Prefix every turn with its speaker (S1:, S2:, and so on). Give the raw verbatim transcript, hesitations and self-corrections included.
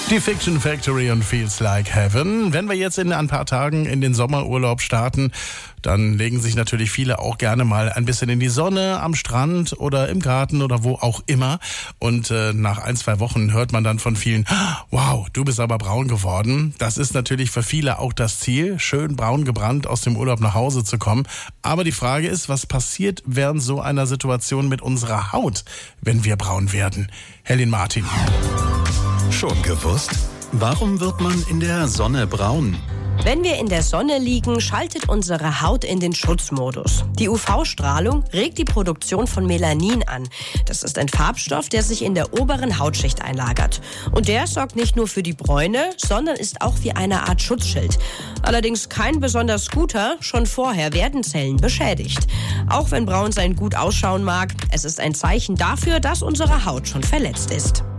S1: Die Fiction Factory und Feels Like Heaven. Wenn wir jetzt in ein paar Tagen in den Sommerurlaub starten, dann legen sich natürlich viele auch gerne mal ein bisschen in die Sonne, am Strand oder im Garten oder wo auch immer. Und äh, nach ein, zwei Wochen hört man dann von vielen, wow, du bist aber braun geworden. Das ist natürlich für viele auch das Ziel, schön braun gebrannt aus dem Urlaub nach Hause zu kommen. Aber die Frage ist, was passiert während so einer Situation mit unserer Haut, wenn wir braun werden? Helen Martin.
S2: Schon gewusst? Warum wird man in der Sonne braun?
S3: Wenn wir in der Sonne liegen, schaltet unsere Haut in den Schutzmodus. Die U V-Strahlung regt die Produktion von Melanin an. Das ist ein Farbstoff, der sich in der oberen Hautschicht einlagert. Und der sorgt nicht nur für die Bräune, sondern ist auch wie eine Art Schutzschild. Allerdings kein besonders guter, schon vorher werden Zellen beschädigt. Auch wenn Braunsein gut ausschauen mag, es ist ein Zeichen dafür, dass unsere Haut schon verletzt ist.